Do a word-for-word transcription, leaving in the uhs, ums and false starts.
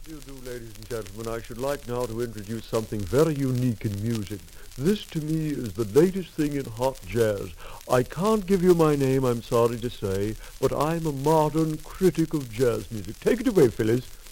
do you do, ladies and gentlemen? I should like now to introduce something very unique in music. This, to me, is the latest thing in hot jazz. I can't give you my name, I'm sorry to say, but I'm a modern critic of jazz music. Take it away, Phyllis.